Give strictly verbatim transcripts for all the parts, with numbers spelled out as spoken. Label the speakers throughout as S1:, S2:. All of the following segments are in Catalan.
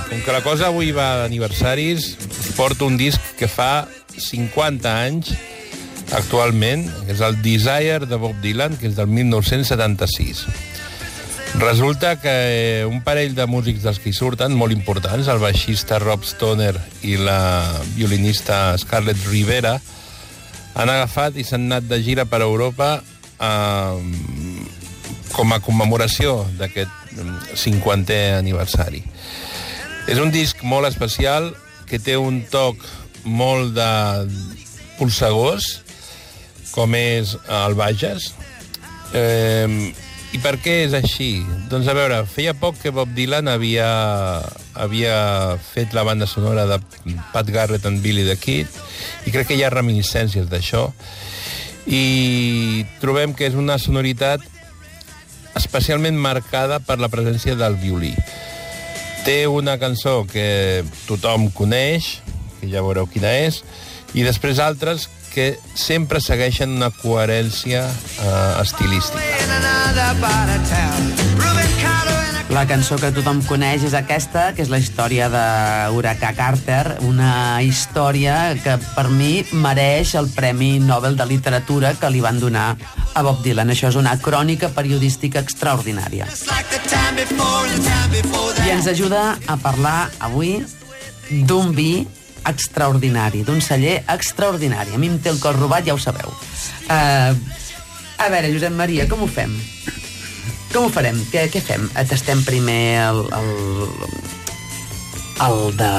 S1: com que la cosa avui va d'aniversaris, us porto un disc que fa cinquanta anys, actualment, és el Desire de Bob Dylan, que és del mil nou-cents setanta-sis. Resulta que un parell de músics dels que hi surten, molt importants, el baixista Rob Stoner i la violinista Scarlett Rivera, han agafat i s'han anat de gira per Europa eh, com a commemoració d'aquest cinquantè aniversari. És un disc molt especial, que té un toc molt de polsegós, com és el Bages. Eh, I per què és així? Doncs a veure, feia poc que Bob Dylan havia, havia fet la banda sonora de Pat Garrett and Billy the Kid, i crec que hi ha reminiscències d'això, i trobem que és una sonoritat especialment marcada per la presència del violí. Té una cançó que tothom coneix, que ja veureu quina és, i després altres que sempre segueixen una coherència eh, estilística.
S2: La cançó que tothom coneix és aquesta, que és la història d'Huracà Carter, una història que per mi mereix el Premi Nobel de Literatura que li van donar a Bob Dylan. Això és una crònica periodística extraordinària. I ens ajuda a parlar avui d'un vi extraordinari, d'un celler extraordinari. A mi em té el cor robat, ja ho sabeu. Uh, a veure, Josep Maria, com ho fem? Com ho farem? Què, què fem? Tastem primer el, el, el de,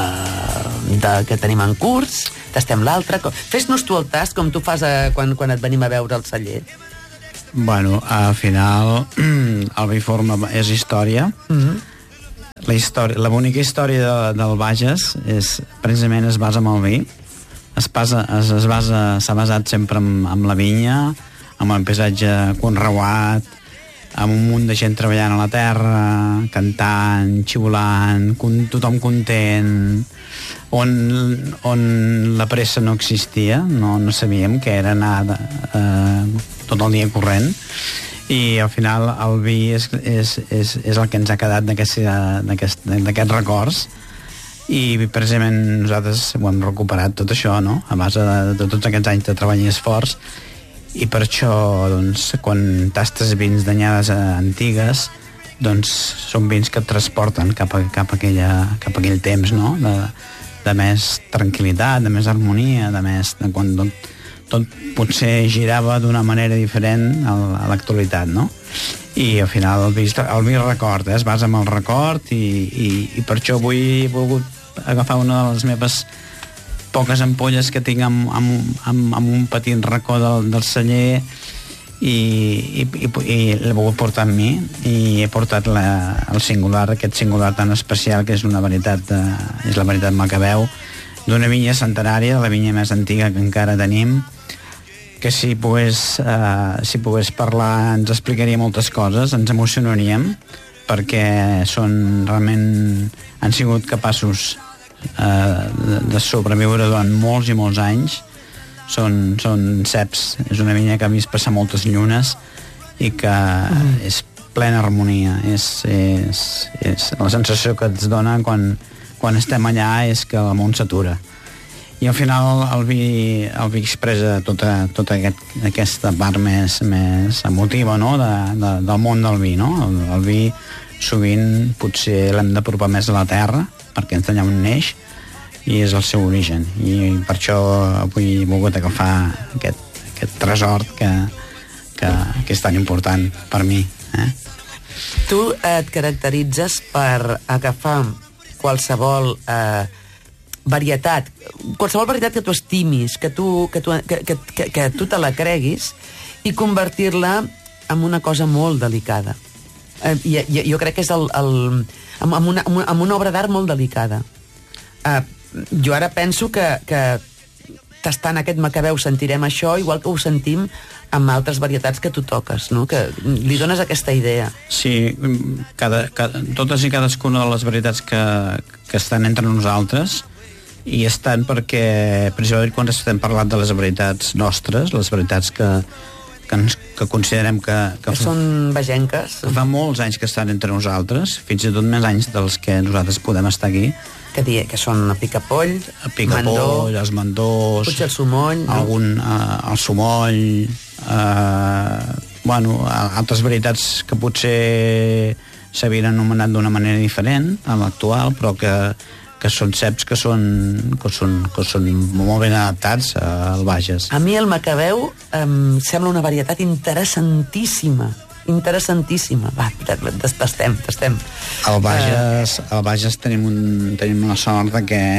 S2: de que tenim en curs, tastem l'altre. Fes-nos tu el tast, com tu fas a, quan, quan et venim a veure al celler.
S3: Bueno, al final, el vi forma és història. Mm-hmm. La, història, la bonica història de, del Bages és, precisament es basa en el vi, es basa, es, es basa, s'ha basat sempre en, en la vinya, amb el paisatge conreuat, amb un munt de gent treballant a la terra, cantant, xiulant, con, tothom content, on, on la pressa no existia, no, no sabíem què era anar de, eh, tot el dia corrent, i al final el vi és, és, és, és el que ens ha quedat d'aquests records, i precisament nosaltres ho hem recuperat tot això, no? A base de, de tots aquests anys de treball i esforç, i per això doncs, quan tastes vins d'anyades antigues, doncs són vins que et transporten cap a, cap a, aquella, cap a aquell temps, no? De, de més tranquil·litat, de més harmonia, de més de quan tot, tot potser girava d'una manera diferent a l'actualitat, no? I al final el vi, el vi record, eh? Es basa en el record, i, i, i per això avui he volgut agafar una de les meves poques ampolles que tinc amb, amb, amb, amb un petit racó del, del celler, i, i, i, i l'he volgut portar amb mi, i he portat la, el singular, aquest singular tan especial que és una varietat de, és la varietat Macabeu, d'una vinya centenària, la vinya més antiga que encara tenim, que si pogués, eh, si pogués parlar ens explicaria moltes coses, ens emocionaríem, perquè són realment, han sigut capaços eh, de, de sobreviure durant molts i molts anys. Són, són ceps, és una vinya que ha vist passar moltes llunes i que mm. és plena harmonia, és, és, és la sensació que ens dona quan, quan estem allà és que el món s'atura. I al final el vi, el vi expressa tota, tota aquest, aquesta part més, més emotiva, no? de, de, del món del vi, no? El, el vi sovint potser l'hem d'apropar més a la terra, perquè ens allà on neix, i és el seu origen. I per això avui he volgut agafar aquest, aquest tresor que, que, que és tan important per mi. Eh?
S2: Tu et caracteritzes per agafar qualsevol eh, varietat, qualsevol varietat que tu estimis, que tu, que tu, que, que, que, que tu te la creguis, i convertir-la en una cosa molt delicada. Eh, i, i, jo crec que és el, el, amb, amb, una, amb una obra d'art molt delicada. Eh, jo ara penso que, que tastant aquest Macabeu sentirem això, igual que ho sentim amb altres varietats que tu toques, no? Que li dones aquesta idea.
S3: Sí, cada, cada, totes i cadascuna de les varietats que, que estan entre nosaltres, i estan perquè, precisament quan estem parlant de les varietats nostres, les varietats que, que, ens, que considerem que, que,
S2: que
S3: fa,
S2: són vegenques.
S3: que fa molts anys que estan entre nosaltres, fins i tot més anys dels que nosaltres podem estar aquí.
S2: Que, die, que són el picapoll,
S3: el picapoll, els mandós,
S2: potser el sumoll, no?
S3: algun, uh, el sumoll, uh, bueno, altres varietats que potser s'havien anomenat d'una manera diferent a l'actual, però que que són ceps que són, que són, que són molt ben adaptats al Bages.
S2: A mi el macabeu em sembla una varietat interessantíssima, interessantíssima. Va, tastem, tastem.
S3: Al Bages, al Bages tenim, un, tenim una sort de que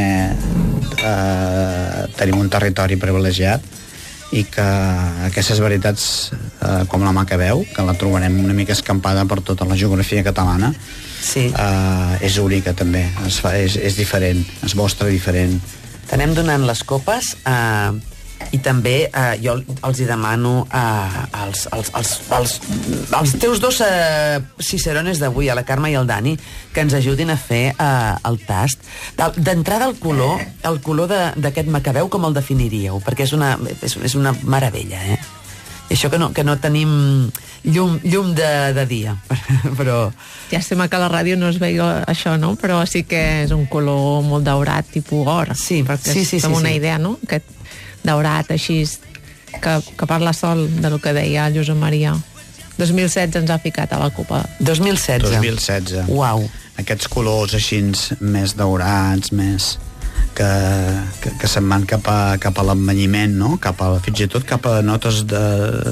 S3: eh, tenim un territori privilegiat i que aquestes varietats, eh, com la macabeu, que la trobarem una mica escampada per tota la geografia catalana,
S2: sí.
S3: uh, és única també, es fa, és, és diferent, es mostra diferent.
S2: T'anem donant les copes uh, i també uh, jo els hi demano uh, als, als, als, als, als teus dos uh, cicerones d'avui, a la Carme i el Dani, que ens ajudin a fer uh, el tast. D'entrada el color, el color d'aquest macabeu, com el definiríeu? Perquè és una, és, és una meravella, eh? I això que no, que no tenim llum, llum de, de dia, però...
S4: Llàstima que a la ràdio no es veia això, no? Però sí que és un color molt daurat, tipus or.
S2: Sí,
S4: perquè
S2: sí, sí,
S4: és com
S2: sí,
S4: una
S2: sí.
S4: idea, no? Aquest daurat, així, que, que parla sol del que deia Josep Maria. dos mil setze ens ha ficat a la copa.
S2: dos mil setze.
S3: dos mil setze.
S2: Uau.
S3: Aquests colors així més daurats, més... que, que, que se'n van cap a, cap a l'embenyiment, no? Cap a, fins i tot cap a notes de,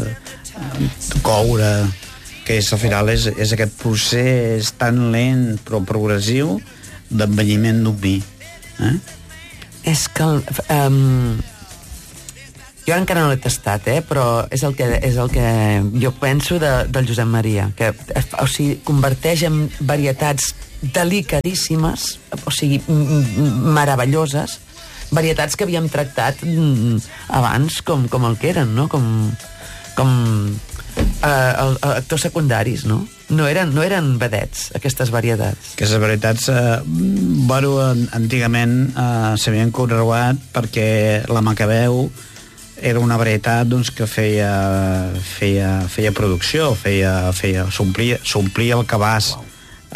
S3: de coure, que és, al final és, és aquest procés tan lent però progressiu d'embenyiment d'un vi. Eh?
S2: És que el, um, jo encara no l'he tastat, eh? Però és el que, és el que jo penso de, del Josep Maria, que o sigui, converteix en varietats delicadíssimes, o sigui, meravelloses, varietats que havíem tractat abans com, com el que eren, no? Com, com eh, el, el, actors secundaris, no? No eren, no eren vedets, aquestes varietats.
S3: Aquestes varietats, eh, bueno, antigament eh, s'havien conreat perquè la macabeu era una varietat doncs, que feia, feia, feia producció, feia, feia, s'omplia, s'omplia el cabàs. Wow.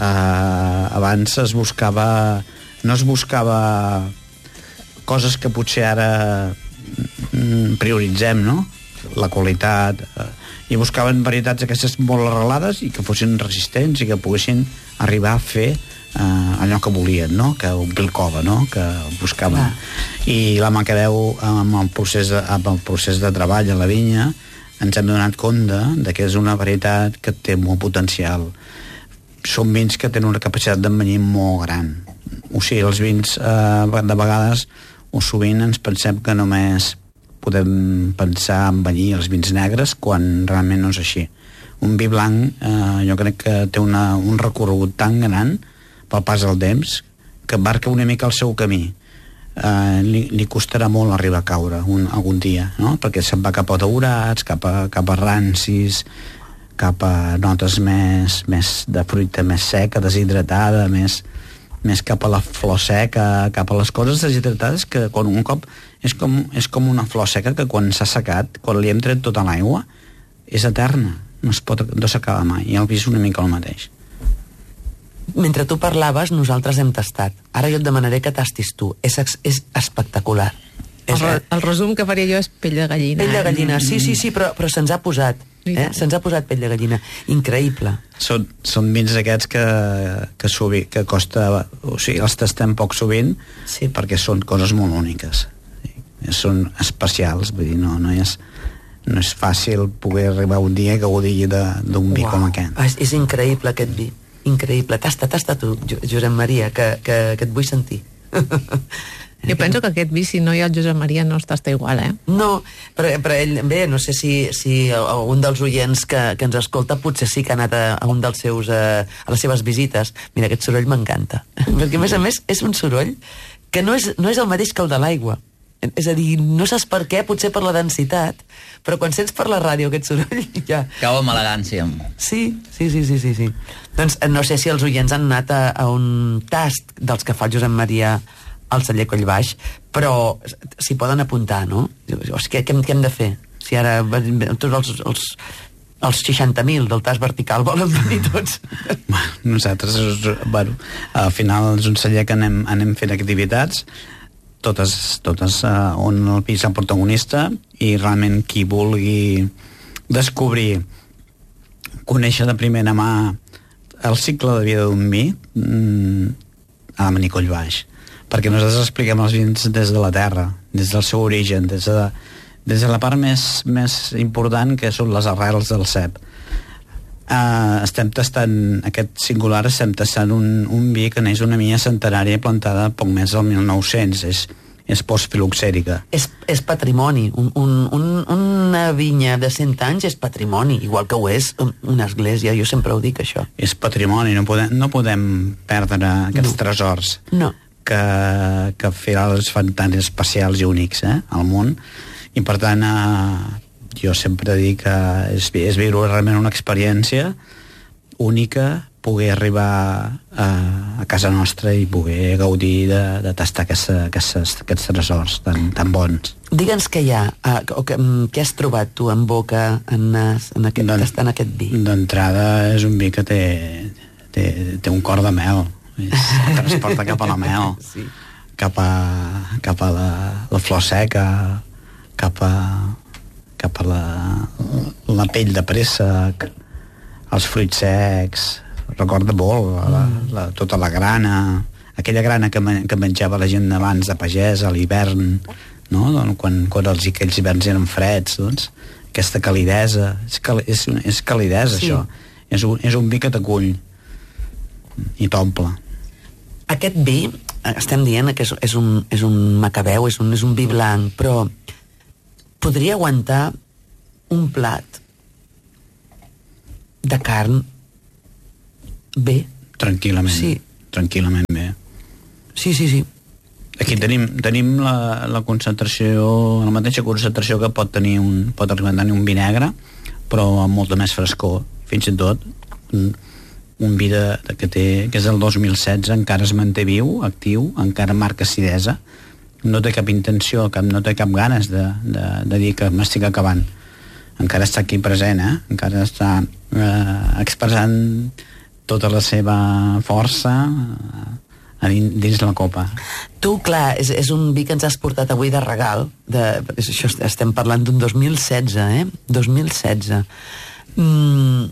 S3: Uh, abans es buscava, no es buscava coses que potser ara mm, prioritzem, no? La qualitat, uh, i buscaven varietats aquestes molt arrelades i que fossin resistents i que poguessin arribar a fer uh, allò que volien, no? Que omplir el cova, no? Que buscaven. Ah. I la macabeu, amb el procés de, amb el procés de treball a la vinya, ens hem donat compte de que és una varietat que té molt potencial. Són vins que tenen una capacitat d'envenyir molt gran. O sigui, els vins eh, de vegades o sovint ens pensem que només podem pensar en envenyir els vins negres quan realment no és així. Un vi blanc eh, jo crec que té una, un recorregut tan gran pel pas del temps que marca una mica el seu camí. Eh, li, li costarà molt arribar a caure un, algun dia, no? Perquè se'n va cap a daurats, cap a, cap a rancis, cap a notes més, més de fruita més seca, deshidratada, més, més cap a la flor seca, cap a les coses deshidratades que quan un cop és com, és com una flor seca que quan s'ha secat, quan li hem tret tota l'aigua, és eterna, no es pot no s'acaba mai, i el vi és una mica el mateix.
S2: Mentre tu parlaves, nosaltres hem tastat. Ara jo et demanaré que tastis tu. És, és espectacular.
S4: El, re, el resum que faria jo és pell de gallina.
S2: Pell de gallina, sí, sí, sí, però, però se'ns ha posat. Eh? Se'ns ha posat pell de gallina. Increïble.
S3: Són, són vins aquests que, que, sovint, que costa... O sigui, els tastem poc sovint, sí, perquè són coses molt úniques. Són especials, vull dir, no, no és... no és fàcil poder arribar un dia a gaudir d'un vi wow. com aquest.
S2: És, és increïble aquest vi, increïble. Tasta, tasta tu, Josep Maria, que, que, que et vull sentir.
S4: Jo penso que aquest vi, si no hi ha el Josep Maria, no es tasta igual, eh?
S2: No, però, però ell, bé, no sé si, si algun dels oients que, que ens escolta potser sí que ha anat a, a un dels seus, a, a les seves visites. Mira, aquest soroll m'encanta. Perquè, a més a més, és un soroll que no és, no és el mateix que el de l'aigua. És a dir, no saps per què, potser per la densitat, però quan sents per la ràdio aquest soroll, ja...
S5: Cau amb elegància.
S2: Sí, sí, sí, sí, sí, sí. Doncs no sé si els oients han anat a, a un tast dels que fa el Josep Maria al celler Collbaix, però s'hi poden apuntar, no? O sigui, què, què hem de fer? Si ara tots els, els, els seixanta mil del tas vertical volen venir tots.
S3: Nosaltres, bueno, al final és un celler que anem, anem fent activitats, totes, totes uh, on el vi és el protagonista, i realment qui vulgui descobrir, conèixer de primera mà el cicle de vida d'un vi, mmm, ha de venir a Collbaix, perquè nosaltres expliquem els vins des de la terra, des del seu origen, des de, des de la part més, més important, que són les arrels del cep. Uh, estem tastant, aquest singular, estem tastant un, un vi que neix una vinya centenària plantada poc més del mil nou-cents, és, és postfiloxèrica.
S2: És, és patrimoni, un, un, un, una vinya de cent anys és patrimoni, igual que ho és una església, jo sempre ho dic, això.
S3: És patrimoni, no podem, no podem perdre aquests no. tresors
S2: no.
S3: que, que al final es fan tan especials i únics eh, al món, i per tant eh, jo sempre dic que és, és viure realment una experiència única, poder arribar a, a casa nostra i poder gaudir de, de tastar aquesta, aquests, aquests tresors tan, tan bons.
S2: Digue'ns què hi ha, uh, o que, um, què has trobat tu en boca en nas, en aquest, tastant aquest vi?
S3: D'entrada és un vi que té, té, té un cor de mel, es transporta cap a la mel, sí. cap a, cap a la, la flor seca, cap a, cap a la, la pell de préssec, els fruits secs, recorda molt la, la, tota la grana, aquella grana que, men que menjava la gent abans de pagès a l'hivern, no? Doncs quan, quan els, aquells hiverns eren freds, doncs, aquesta calidesa, és, cal, és, és calidesa, sí. Això, és un, és un vi que t'acull i t'omple.
S2: Aquest vi, estem dient que és, és, un, és un macabeu, és un, és un vi blanc, però podria aguantar un plat de carn bé?
S3: Tranquil·lament.
S2: Sí.
S3: Tranquil·lament bé.
S2: Sí, sí, sí.
S3: Aquí tenim, tenim la, la concentració, la mateixa concentració que pot tenir un, pot arribar a tenir un vi negre, però amb molta més frescor. Fins i tot un, un vi de, de, que, té, que és del dos mil setze, encara es manté viu, actiu, encara marca acidesa, no té cap intenció, cap, no té cap ganes de, de, de dir que m'estic acabant. Encara està aquí present, eh? Encara està eh, expressant tota la seva força eh, dins la copa.
S2: Tu, clar, és, és un vi que ens has portat avui de regal, de, això estem parlant d'un dos mil setze, eh? dos mil setze. Mm,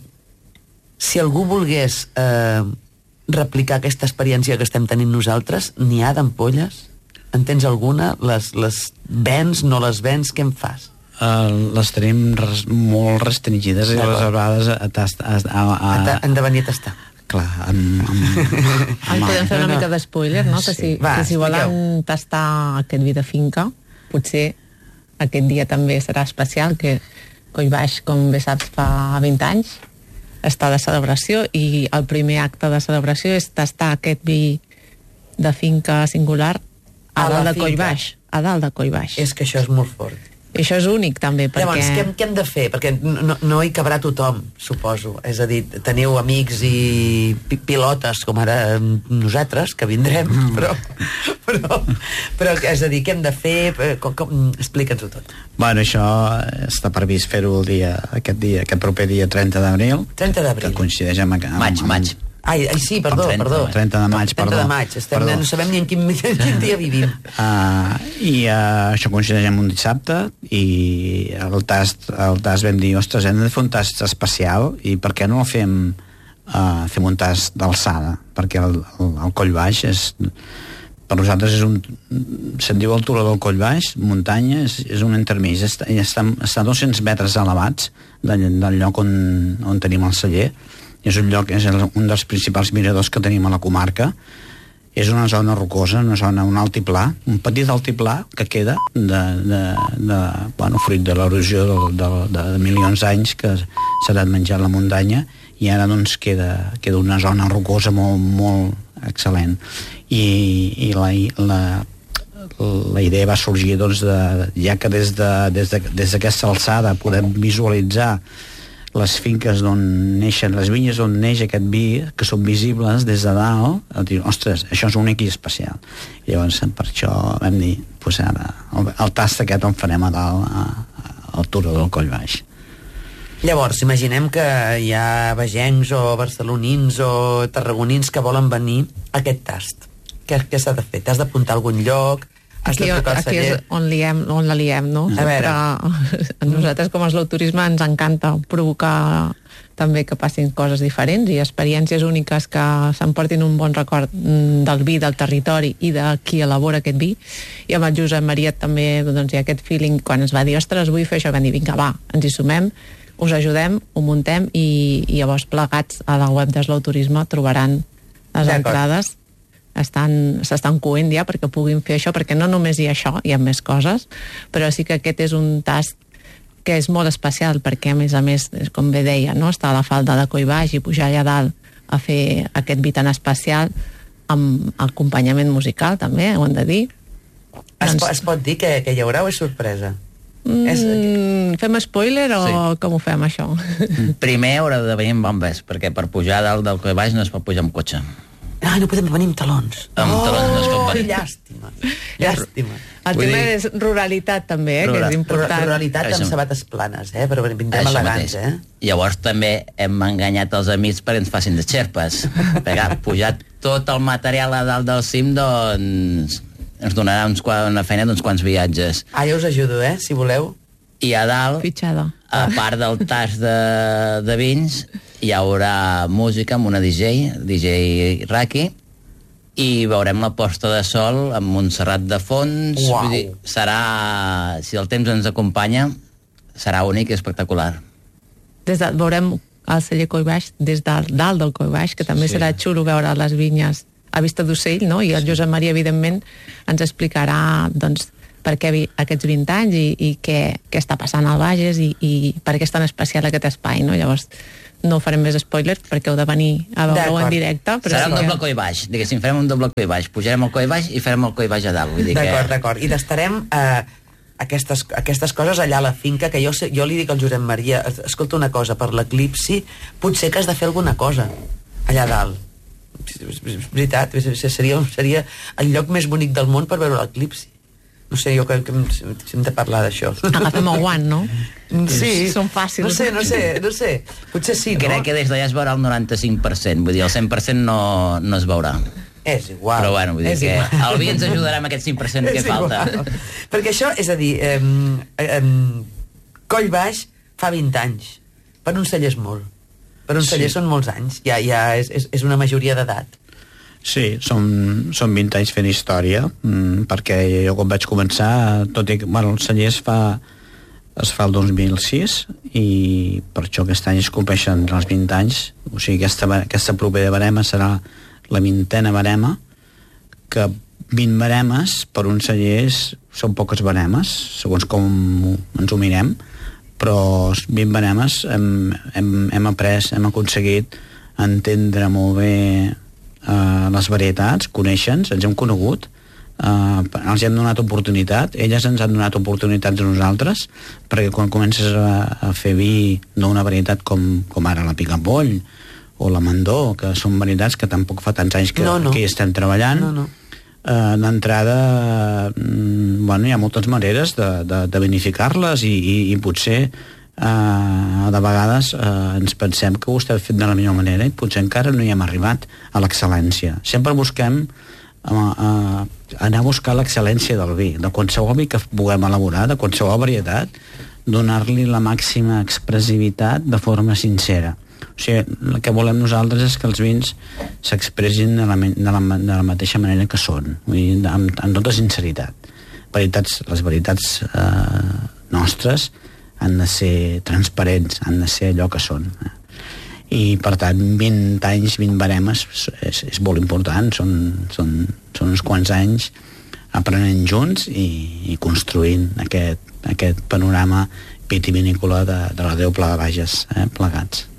S2: si algú volgués eh, replicar aquesta experiència que estem tenint nosaltres, n'hi ha d'ampolles? En tens alguna? Les, les vens, no les vens? Què en fas?
S3: Uh, les tenim res, molt restringides i reservades a, a, a, a, a...
S2: Han de venir a tastar.
S3: Clar, amb... amb,
S4: amb en podem fer una no, mica de spoiler, no? Sí. Que si, Va, que si volen tastar aquest vi de finca, potser aquest dia també serà especial, que Collbaix, com bé saps, fa vint anys, està de celebració, i el primer acte de celebració és tastar aquest vi de finca singular a, a dalt de Collbaix. A dalt de Collbaix.
S2: És que això és molt fort.
S4: I això és únic, també, perquè...
S2: Llavors, què, què hem de fer? Perquè no, no hi cabrà tothom, suposo. És a dir, teniu amics i pi pilotes, com ara nosaltres, que vindrem, però... però, però és a dir, què hem de fer? Com, com... Explica'ns-ho tot.
S3: Bueno, això està previst fer-ho el dia, aquest dia, aquest proper dia trenta d'abril.
S2: trenta d'abril.
S3: Que coincideix amb... amb
S5: maig, maig.
S2: Ai, ai, sí, perdó,
S3: trenta,
S2: perdó.
S3: trenta de maig, perdó.
S2: trenta de maig, estem, no sabem ni en quin, en quin dia vivim.
S3: Uh, I uh, això coincideix amb un dissabte, i el tast, el tast vam dir, ostres, hem de fer un tast especial, i per què no el fem, uh, fem un tast d'alçada? Perquè el, el, el Collbaix és... Per nosaltres és un... Se'n diu altura del Collbaix, muntanya, és, és un intermig, està, està, està a dos-cents metres elevats del, del lloc on, on tenim el celler. És un lloc, és un dels principals miradors que tenim a la comarca. És una zona rocosa, una zona, un altiplà, un petit altiplà que queda de, de, de, bueno, fruit de l'erosió de, de, de, de milions d'anys que s'ha anat menjant la muntanya, i ara doncs queda, queda una zona rocosa molt, molt excel·lent. I, i la, la, la idea va sorgir doncs de, ja que des de, des de, des d'aquesta alçada podem visualitzar les finques d'on neixen, les vinyes on neix aquest vi, que són visibles des de dalt, a dir, ostres, això és únic i especial. I llavors per això vam dir, pues ara, el, el tast aquest on farem a dalt, a, a, el Turó del Coll Baix.
S2: Llavors, imaginem que hi ha vegencs o barcelonins o tarragonins que volen venir a aquest tast. Què, què s'ha de fer? T'has d'apuntar a algun lloc? Has
S4: aquí,
S2: de trucar al
S4: aquí
S2: celler?
S4: és on, liem, on la liem, no?
S2: A veure.
S4: Però a nosaltres, com a Slow Turisme, ens encanta provocar també que passin coses diferents i experiències úniques que s'emportin un bon record del vi, del territori i de qui elabora aquest vi. I amb el Josep Maria també doncs, hi ha aquest feeling, quan ens va dir, ostres, vull fer això, vam dir, vinga, va, ens hi sumem, us ajudem, ho muntem i, i llavors plegats a la web de Slow Turisme trobaran les entrades. Estan, s'estan coent ja perquè puguin fer això, perquè no només hi ha això, hi ha més coses, però sí que aquest és un tast que és molt especial perquè, a més a més, com bé deia, no? Està a la falda de Coll Baix i pujar allà dalt a fer aquest vi tan especial amb acompanyament musical, també, ho hem de dir.
S2: Es, doncs... es pot dir que, que hi haurà o és sorpresa?
S4: Mm, és... Fem spoiler o sí. Com ho fem, això?
S5: Primer haurà de venir amb bombes, perquè per pujar dalt del Coll Baix no es pot pujar amb cotxe.
S2: Ai, no podem venir amb talons.
S5: Amb oh, talons no es pot venir.
S2: Llàstima, llàstima.
S4: El
S5: Vull
S4: tema
S5: dir...
S4: és ruralitat, també, eh,
S5: Rural.
S4: que és important.
S2: Ruralitat amb sabates planes, eh, però vindrem elegants, eh?
S5: Llavors també hem enganyat els amics perquè ens facin de xerpes. Perquè pujar tot el material a dalt del cim, doncs ens donarà uns, una feina d'uns quants viatges.
S2: Ah, jo us ajudo, eh, si voleu.
S5: I a dalt,
S4: Fitxada.
S5: a part del tas de, de vins, hi haurà música amb una D J, D J Raki, i veurem la posta de sol amb Montserrat de fons.
S2: Uau.
S5: Vull dir, serà, si el temps ens acompanya, serà únic i espectacular.
S4: Des de, veurem el celler Coll Baix des de dalt del Coll Baix, que també sí. serà xulo veure les vinyes a vista d'ocell, no? I el Josep Maria, evidentment, ens explicarà, doncs, per què aquests vint anys i, i què, què està passant al Bages i, i per què és tan especial aquest espai, no? Llavors, no farem més spoilers perquè heu de venir a veure-ho en directe. Però
S5: serà
S4: sí
S5: un doble
S4: que...
S5: Coll Baix, diguéssim, farem un doble Coll Baix, pujarem al Coll Baix i farem el Coll Baix a dalt.
S2: D'acord,
S5: que...
S2: d'acord. I d'estarem eh, aquestes, aquestes coses allà a la finca, que jo, jo li dic al Josep Maria, escolta una cosa, per l'eclipsi potser que has de fer alguna cosa allà dalt. És veritat, seria, seria el lloc més bonic del món per veure l'eclipsi. No sé, jo crec que hem, hem de parlar d'això.
S4: Agafem el guant, no?
S2: Sí.
S4: Són fàcils.
S2: No sé, no sé, no sé. Potser sí, no?
S5: Crec que des d'allà es veurà el noranta-cinc per cent, vull dir, el cent per cent no, no es veurà.
S2: És igual.
S5: Però bueno, vull dir que igual. El vi ens ajudarà amb aquest cinc per cent que falta.
S2: Perquè això, és a dir, eh, eh, Coll Baix fa vint anys. Per un celler és molt. Per un celler sí. són molts anys. Ja, ja és, és, és una majoria d'edat.
S3: Sí, són, són vint anys fent història, mmm, perquè jo quan vaig començar, tot i que bueno, el celler es fa, es fa el dos mil sis i per això aquest any es compleixen els vint anys, o sigui, aquesta, aquesta propera barema serà la vintena barema, que vint baremes per un celler són poques baremes, segons com ens ho mirem, però vint baremes hem, hem, hem après, hem aconseguit entendre molt bé Uh, les varietats, conèixer-nos, ens hem conegut, uh, els hem donat oportunitat, elles ens han donat oportunitats a nosaltres, perquè quan comences a, a fer vi d'una varietat com, com ara la Picapoll o la Mandó, que són varietats que tampoc fa tants anys que,
S2: no, no.
S3: que hi estem treballant,
S2: no, no.
S3: Uh, d'entrada mm, bueno, hi ha moltes maneres de, de, de vinificar-les i, i, i potser Uh, de vegades uh, ens pensem que ho esteu fet de la millor manera i potser encara no hi hem arribat a l'excel·lència. Sempre busquem uh, uh, anar a buscar l'excel·lència del vi, de qualsevol vi que puguem elaborar, de qualsevol varietat, donar-li la màxima expressivitat de forma sincera. O sigui, el que volem nosaltres és que els vins s'expressin de, la, de, la, de la mateixa manera que són, vull dir, amb, amb tota sinceritat. Varietats, les varietats uh, nostres han de ser transparents, han de ser allò que són. I, per tant, vint anys, vint baremes és, és molt important, són, són, són uns quants anys aprenent junts i, i construint aquest, aquest panorama vitivinícola de, de la Déu Pla de Bages, eh, plegats.